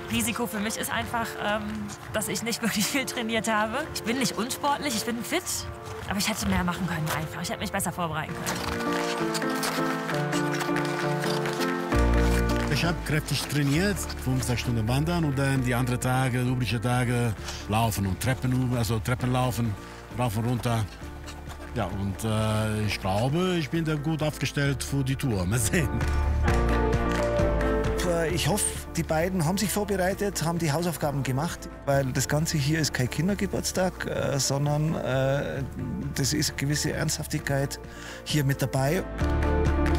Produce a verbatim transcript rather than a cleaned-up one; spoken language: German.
Risiko für mich ist einfach, ähm, dass ich nicht wirklich viel trainiert habe. Ich bin nicht unsportlich, ich bin fit, aber ich hätte mehr machen können einfach. Ich hätte mich besser vorbereiten können. Ich habe kräftig trainiert, fünf, sechs Stunden wandern und dann die anderen Tage, übrige Tage, laufen und Treppen, also Treppen laufen, rauf und runter. Ja, und äh, ich glaube, ich bin da gut aufgestellt für die Tour. Mal sehen. Ich hoffe, die beiden haben sich vorbereitet, haben die Hausaufgaben gemacht, weil das Ganze hier ist kein Kindergeburtstag, äh, sondern äh, das ist eine gewisse Ernsthaftigkeit hier mit dabei.